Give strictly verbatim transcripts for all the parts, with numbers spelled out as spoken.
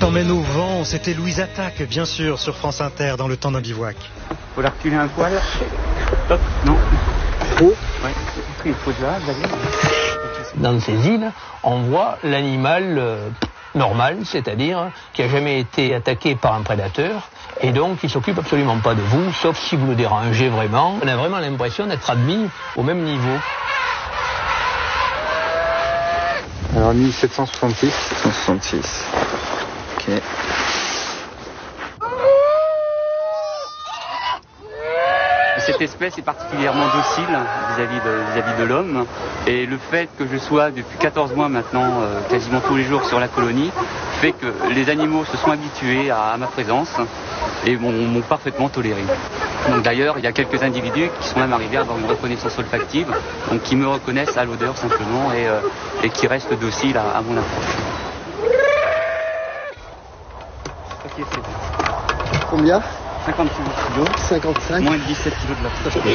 t'emmène au vent, c'était Louise Attaque, bien sûr, sur France Inter, dans le temps d'un bivouac. Faut la reculer un poil. Hop, non. Oh. Ouais, il faut de là, Dans ces îles, on voit l'animal euh, normal, c'est-à-dire qui a jamais été attaqué par un prédateur, et donc il s'occupe absolument pas de vous, sauf si vous le dérangez vraiment. On a vraiment l'impression d'être admis au même niveau. Alors mille sept cent soixante-six. sept cent soixante-six. Ok. Cette espèce est particulièrement docile vis-à-vis de, vis-à-vis de l'homme, et le fait que je sois depuis quatorze mois maintenant euh, quasiment tous les jours sur la colonie fait que les animaux se sont habitués à, à ma présence et m'ont, m'ont parfaitement toléré. Donc d'ailleurs, il y a quelques individus qui sont même arrivés à avoir une reconnaissance olfactive, donc qui me reconnaissent à l'odeur simplement et, euh, et qui restent dociles à, à mon approche. Ok, c'est bon. Combien? cinquante kilos. cinquante-cinq. Moins de dix-sept kilos de la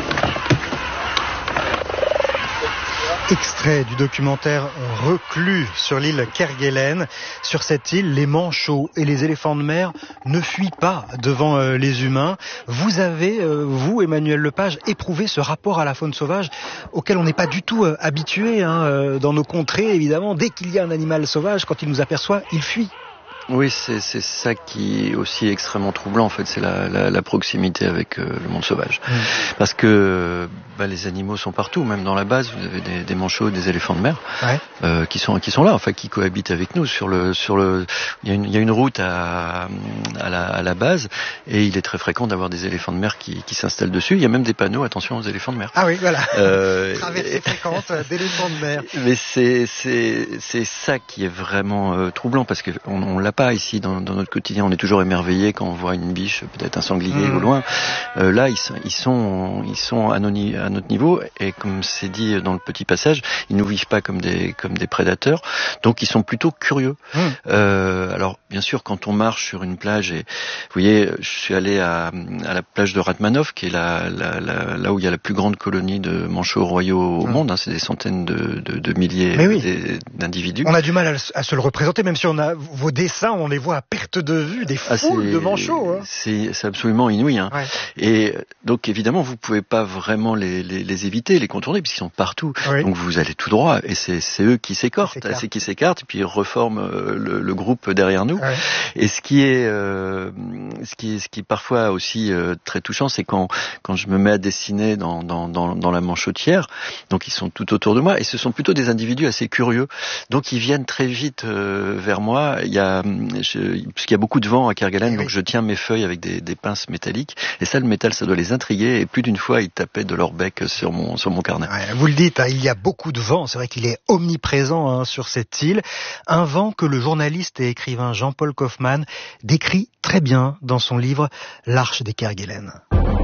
Extrait du documentaire Reclus sur l'île Kerguelen. Sur cette île, les manchots et les éléphants de mer ne fuient pas devant euh, les humains. Vous avez, euh, vous, Emmanuel Lepage, éprouvé ce rapport à la faune sauvage auquel on n'est pas du tout euh, habitué hein, euh, dans nos contrées, évidemment. Dès qu'il y a un animal sauvage, quand il nous aperçoit, il fuit. Oui, c'est, c'est ça qui est aussi extrêmement troublant en fait, c'est la, la, la proximité avec euh, le monde sauvage. Mmh. Parce que bah, les animaux sont partout, même dans la base, vous avez des, des manchots, des éléphants de mer ouais. euh, qui sont qui sont là, enfin qui cohabitent avec nous sur le sur le. Il y a une, il y a une route à à la, à la base et il est très fréquent d'avoir des éléphants de mer qui, qui s'installent dessus. Il y a même des panneaux attention aux éléphants de mer. Ah oui, voilà. Euh, Traversée fréquente d'éléphants de mer. Mais c'est c'est c'est ça qui est vraiment euh, troublant parce que on, on l'a pas ici dans, dans notre quotidien, on est toujours émerveillé quand on voit une biche, peut-être un sanglier mmh. au loin. Euh, là, ils sont, ils sont, ils sont à, nos, à notre niveau et comme c'est dit dans le petit passage, ils nous vivent pas comme des, comme des prédateurs, donc ils sont plutôt curieux. Mmh. Euh, alors, bien sûr, quand on marche sur une plage, et vous voyez, je suis allé à, à la plage de Ratmanov, qui est la, la, la, là où il y a la plus grande colonie de manchots royaux au mmh. monde. Hein, c'est des centaines de, de, de milliers oui. d'individus. On a du mal à, à se le représenter, même si on a vos dessins. On les voit à perte de vue, des foules ah, de manchots. Hein. C'est, c'est absolument inouï. Hein. Ouais. Et donc évidemment, vous pouvez pas vraiment les, les, les éviter, les contourner, puisqu'ils sont partout. Oui. Donc vous allez tout droit, et c'est, c'est eux qui s'écartent, c'est, c'est qui s'écartent, et puis ils reforment le, le groupe derrière nous. Ouais. Et ce qui est, euh, ce qui est, ce qui est parfois aussi euh, très touchant, c'est quand quand je me mets à dessiner dans dans dans, dans la manchotière. Donc ils sont tout autour de moi, et ce sont plutôt des individus assez curieux. Donc ils viennent très vite euh, vers moi. Il y a Je, parce qu'il y a beaucoup de vent à Kerguelen, donc je tiens mes feuilles avec des, des pinces métalliques, et ça, le métal, ça doit les intriguer, et plus d'une fois, ils tapaient de leur bec sur mon, sur mon carnet. Ouais, vous le dites, hein, il y a beaucoup de vent, c'est vrai qu'il est omniprésent hein, sur cette île, un vent que le journaliste et écrivain Jean-Paul Kaufmann décrit très bien dans son livre L'Arche des Kerguelen.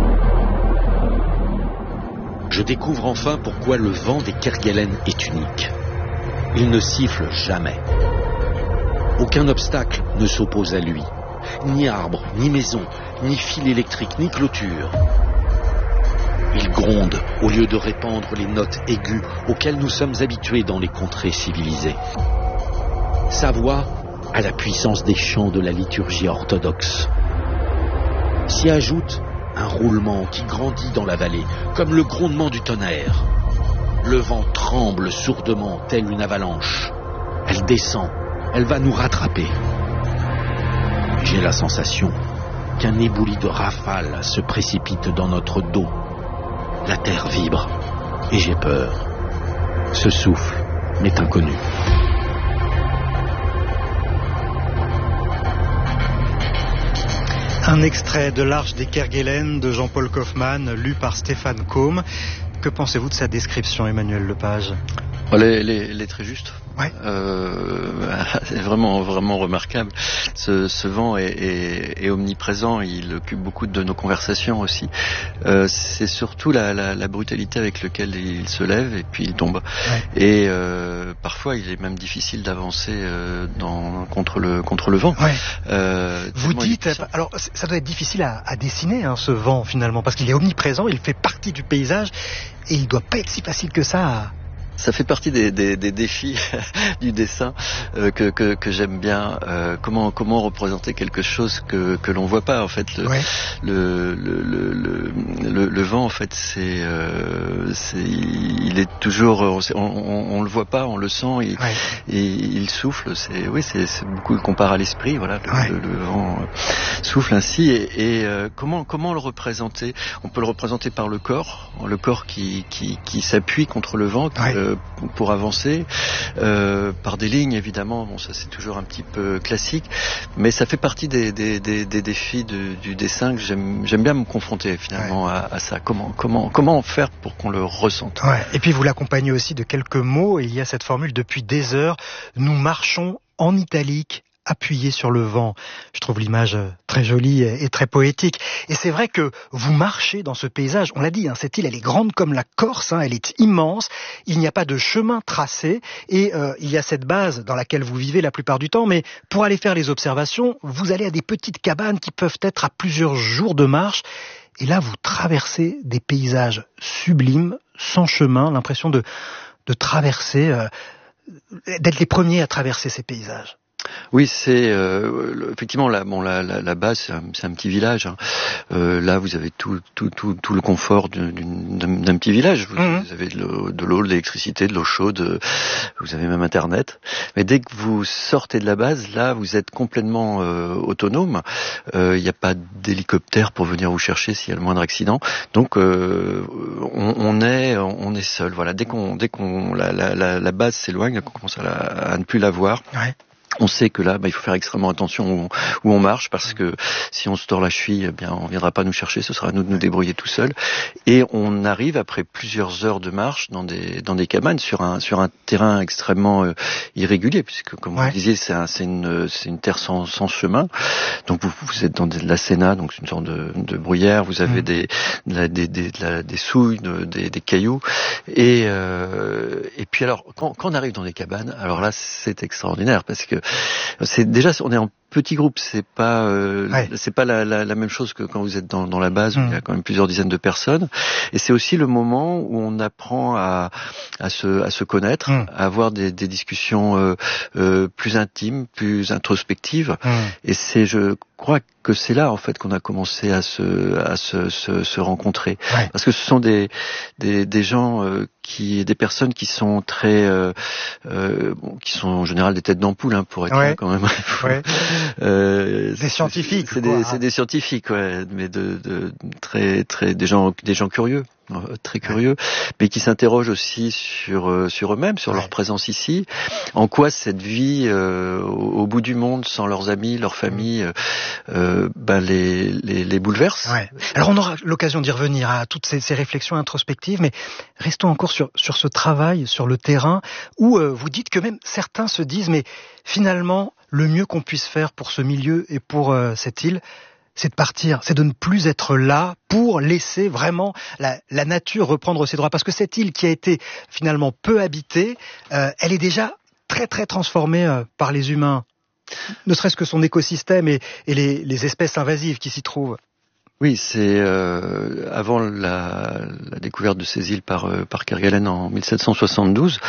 Je découvre enfin pourquoi le vent des Kerguelen est unique. Il ne siffle jamais. Aucun obstacle ne s'oppose à lui. Ni arbre, ni maison, ni fil électrique, ni clôture. Il gronde au lieu de répandre les notes aiguës auxquelles nous sommes habitués dans les contrées civilisées. Sa voix a la puissance des chants de la liturgie orthodoxe. S'y ajoute un roulement qui grandit dans la vallée, comme le grondement du tonnerre. Le vent tremble sourdement, telle une avalanche. Elle descend. Elle va nous rattraper. J'ai la sensation qu'un éboulis de rafales se précipite dans notre dos. La terre vibre et j'ai peur. Ce souffle m'est inconnu. Un extrait de L'Arche des Kerguelen de Jean-Paul Kaufmann, lu par Stéphane Combe. Que pensez-vous de sa description, Emmanuel Lepage ? Elle est, elle est, elle est très juste. Ouais. Euh, c'est vraiment, vraiment remarquable. Ce, ce vent est, est, est omniprésent. Il occupe beaucoup de nos conversations aussi. Euh, c'est surtout la, la, la brutalité avec laquelle il se lève et puis il tombe. Ouais. Et euh, parfois, il est même difficile d'avancer euh, dans, contre le contre le vent. Ouais. Euh, Vous dites, alors ça doit être difficile à, à dessiner hein, ce vent finalement, parce qu'il est omniprésent, il fait partie du paysage et il doit pas être si facile que ça à Ça fait partie des, des, des défis du dessin euh, que, que, que j'aime bien. Euh, comment comment représenter quelque chose que, que l'on voit pas en fait. Le, ouais. le, le, le, le, le, le vent en fait c'est, euh, c'est il est toujours on, on, on le voit pas, on le sent et, ouais. et il souffle. C'est oui c'est, c'est beaucoup compare à l'esprit. Voilà le, ouais. le, le vent souffle ainsi et, et euh, comment comment le représenter? On peut le représenter par le corps, le corps qui qui, qui s'appuie contre le vent. Qui, ouais. euh, pour avancer, euh, par des lignes évidemment, bon ça c'est toujours un petit peu classique, mais ça fait partie des, des, des, des défis de, du dessin que j'aime, j'aime bien me confronter finalement ouais. à, à ça. Comment, comment, comment faire pour qu'on le ressente. Ouais. Et puis vous l'accompagnez aussi de quelques mots, et il y a cette formule depuis des heures, nous marchons en italique, appuyé sur le vent. Je trouve l'image très jolie et très poétique. Et c'est vrai que vous marchez dans ce paysage. On l'a dit, hein, cette île, elle est grande comme la Corse, hein, elle est immense. Il n'y a pas de chemin tracé et euh, il y a cette base dans laquelle vous vivez la plupart du temps. Mais pour aller faire les observations, vous allez à des petites cabanes qui peuvent être à plusieurs jours de marche. Et là, vous traversez des paysages sublimes, sans chemin, l'impression de, de traverser, euh, d'être les premiers à traverser ces paysages. Oui, c'est euh, effectivement la bon la la, la base c'est un, c'est un petit village. Hein. Euh, là, vous avez tout tout tout tout le confort d'un, d'un petit village. Vous, mmh. vous avez de l'eau, de l'eau, de l'électricité, de l'eau chaude. Vous avez même Internet. Mais dès que vous sortez de la base, là, vous êtes complètement euh, autonome. Il euh, n'y a pas d'hélicoptère pour venir vous chercher s'il y a le moindre accident. Donc, euh, on, on est on est seul. Voilà. Dès qu'on dès qu'on la la la, la base s'éloigne, qu'on commence à, la, à ne plus la voir. Ouais. On sait que là, bah, il faut faire extrêmement attention où, où on marche parce que si on se tord la cheville, eh bien, on viendra pas nous chercher. Ce sera à nous de nous débrouiller tout seul. Et on arrive après plusieurs heures de marche dans des dans des cabanes sur un sur un terrain extrêmement euh, irrégulier puisque, comme ouais. vous disiez, c'est un, c'est une c'est une terre sans sans chemin. Donc vous vous êtes dans de la séna, donc c'est une sorte de, de bruyère. Vous avez mmh. des la, des des la, des souilles, de, des des cailloux. Et euh, et puis alors quand quand on arrive dans des cabanes, alors là c'est extraordinaire parce que c'est déjà on est en petit groupe, c'est pas euh, ouais. c'est pas la, la, la même chose que quand vous êtes dans, dans la base où mmh. il y a quand même plusieurs dizaines de personnes. Et c'est aussi le moment où on apprend à à se à se connaître, mmh. à avoir des, des discussions euh, euh, plus intimes, plus introspectives. Mmh. Et c'est je crois que c'est là en fait qu'on a commencé à se à se se, se rencontrer ouais. parce que ce sont des des des gens euh, qui des personnes qui sont très euh, euh, bon, qui sont en général des têtes d'ampoule hein, pour être ouais. quand même ouais. euh, des scientifiques c'est, c'est, quoi, des, hein. c'est des scientifiques ouais, mais de, de très très des gens des gens curieux très curieux, mais qui s'interrogent aussi sur euh, sur eux-mêmes, sur ouais. leur présence ici. En quoi cette vie euh, au, au bout du monde, sans leurs amis, leur famille, euh, euh, ben les, les les bouleverse. Ouais. Alors on aura l'occasion d'y revenir à toutes ces, ces réflexions introspectives, mais restons encore sur sur ce travail sur le terrain où euh, vous dites que même certains se disent mais finalement le mieux qu'on puisse faire pour ce milieu et pour euh, cette île, c'est de partir, c'est de ne plus être là pour laisser vraiment la, la nature reprendre ses droits. Parce que cette île qui a été finalement peu habitée, euh, elle est déjà très très transformée euh, par les humains. Ne serait-ce que son écosystème et, et les, les espèces invasives qui s'y trouvent. Oui, c'est euh, avant la, la découverte de ces îles par euh, par Kerguelen en mille sept cent soixante-douze,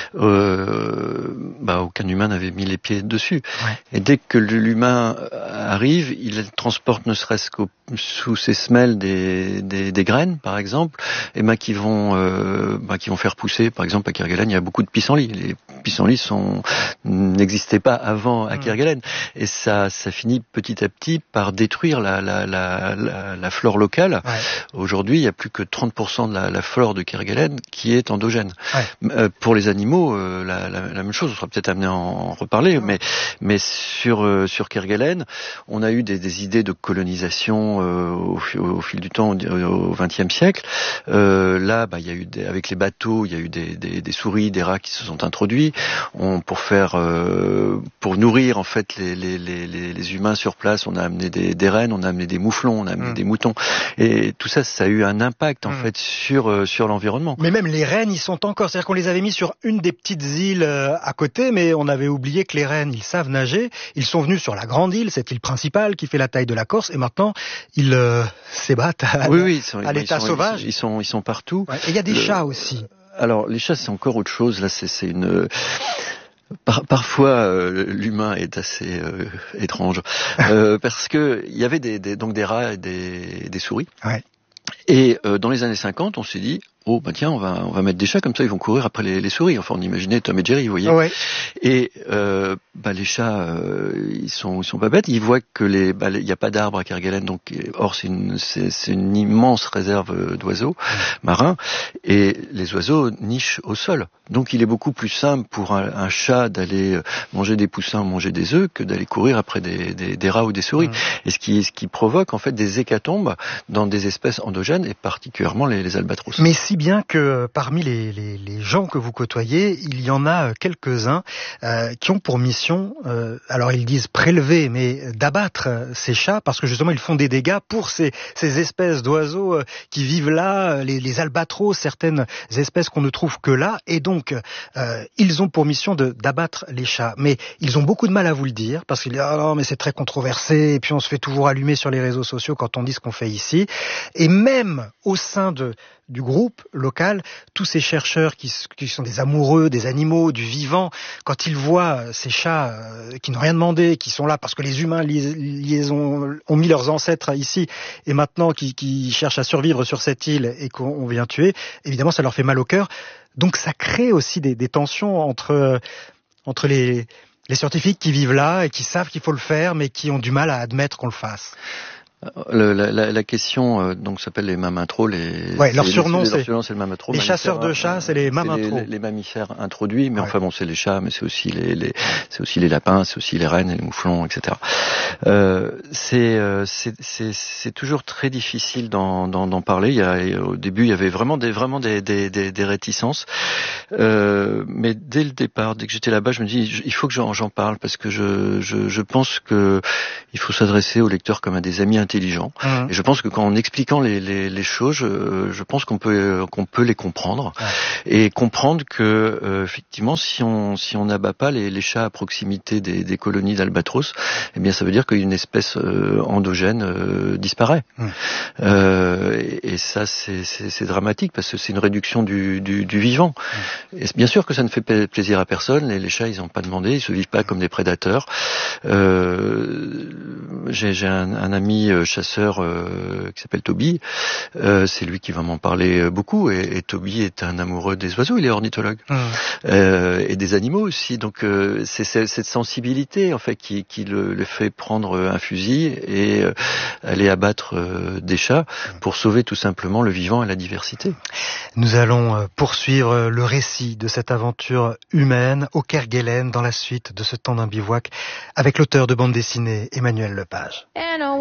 euh, bah aucun humain n'avait mis les pieds dessus. Ouais. Et dès que l'humain arrive, il transporte ne serait-ce qu'au sous ses semelles des, des des graines, par exemple, et ben qui vont euh, bah, qui vont faire pousser. Par exemple, à Kerguelen, il y a beaucoup de pissenlits. Les pissenlits sont n'existaient pas avant à Kerguelen, et ça ça finit petit à petit par détruire la la la, la la flore locale. Ouais. Aujourd'hui, il n'y a plus que trente pour cent de la, la flore de Kerguelen qui est endogène. Ouais. Euh, pour les animaux, euh, la, la, la même chose. On sera peut-être amené à en reparler, ouais. mais mais sur euh, sur Kerguelen, on a eu des, des idées de colonisation euh, au, au fil du temps au vingtième siècle. Euh, là, bah, il y a eu des, avec les bateaux, il y a eu des, des, des souris, des rats qui se sont introduits. On, pour faire euh, pour nourrir en fait les, les les les humains sur place, on a amené des, des rennes, on a amené des mouflons, on a amené mmh. des moutons, et tout ça, ça a eu un impact en mmh. fait sur euh, sur l'environnement. Mais même les rennes, ils sont encore, c'est-à-dire qu'on les avait mis sur une des petites îles euh, à côté, mais on avait oublié que les rennes, ils savent nager. Ils sont venus sur la grande île, cette île principale qui fait la taille de la Corse, et maintenant ils euh, s'ébattent à, oui, oui, ils sont, à l'état ils sont, sauvage. Ils sont ils sont partout. Ouais, et il y a des Le... chats aussi. Alors les chats c'est encore autre chose. Là c'est, c'est une Par, parfois, euh, l'humain est assez euh, étrange euh, parce que il y avait des, des, donc des rats et des, des souris. Ouais. Et euh, dans les années cinquante, on s'est dit oh bah tiens on va on va mettre des chats comme ça ils vont courir après les, les souris. Enfin on imaginait Tom et Jerry, vous voyez. Ouais. Et euh, bah les chats euh, ils sont ils sont pas bêtes. Ils voient que les bah il y a pas d'arbres à Kerguelen, donc or c'est une c'est, c'est une immense réserve d'oiseaux mmh. marins et les oiseaux nichent au sol. Donc il est beaucoup plus simple pour un, un chat d'aller manger des poussins, manger des œufs que d'aller courir après des, des, des rats ou des souris. Mmh. Et ce qui ce qui provoque en fait des hécatombes dans des espèces endogènes et particulièrement les, les albatros. Mais si bien que parmi les, les, les gens que vous côtoyez, il y en a quelques-uns euh, qui ont pour mission, euh, alors ils disent prélever, mais d'abattre ces chats, parce que justement ils font des dégâts pour ces, ces espèces d'oiseaux euh, qui vivent là, les, les albatros, certaines espèces qu'on ne trouve que là, et donc euh, ils ont pour mission de, d'abattre les chats. Mais ils ont beaucoup de mal à vous le dire, parce qu'ils disent ah non mais c'est très controversé, et puis on se fait toujours allumer sur les réseaux sociaux quand on dit ce qu'on fait ici. Et même au sein de du groupe local, tous ces chercheurs qui, qui sont des amoureux des animaux, du vivant, quand ils voient ces chats euh, qui n'ont rien demandé, qui sont là parce que les humains les, les ont, ont mis leurs ancêtres ici et maintenant qui, qui cherchent à survivre sur cette île et qu'on vient tuer, évidemment ça leur fait mal au cœur. Donc ça crée aussi des, des tensions entre, entre les, les scientifiques qui vivent là et qui savent qu'il faut le faire mais qui ont du mal à admettre qu'on le fasse. Le, la, la, la question euh, donc s'appelle les mammintros. Les, ouais, leur les, surnom les, c'est, les, surnom, c'est le mammintro. Les chasseurs de chats, c'est les mammintros. Les, les, les mammifères introduits, mais ouais. Enfin bon, c'est les chats, mais c'est aussi les, les c'est aussi les lapins, c'est aussi les rennes, les mouflons, et cetera. Euh, c'est, euh, c'est, c'est, c'est toujours très difficile d'en, d'en, d'en parler. Il y a, au début, il y avait vraiment des, vraiment des, des, des, des réticences. Euh, mais dès le départ, dès que j'étais là-bas, je me dis, il faut que j'en, j'en parle parce que je, je, je pense que il faut s'adresser aux lecteurs comme à des amis intelligents. Mmh. Et je pense que quand en expliquant les, les, les choses, je, je pense qu'on peut qu'on peut les comprendre ouais. Et comprendre que euh, effectivement, si on si on n'abat pas les, les chats à proximité des, des colonies d'albatros, eh bien ça veut dire qu'une espèce euh, endogène euh, disparaît. Mmh. Euh, et, et ça c'est, c'est, c'est dramatique parce que c'est une réduction du, du, du vivant. Mmh. Et bien sûr que ça ne fait plaisir à personne. Les, les chats ils n'ont pas demandé, ils se vivent pas comme des prédateurs. Euh, j'ai, j'ai un, un ami chasseur euh, qui s'appelle Toby, euh, c'est lui qui va m'en parler beaucoup et, et Toby est un amoureux des oiseaux, il est ornithologue mmh. euh, et des animaux aussi, donc euh, c'est, c'est cette sensibilité en fait qui, qui le, le fait prendre un fusil et euh, aller abattre euh, des chats pour sauver tout simplement le vivant et la diversité. Nous allons poursuivre le récit de cette aventure humaine au Kerguelen dans la suite de ce temps d'un bivouac avec l'auteur de bande dessinée Emmanuel Lepage.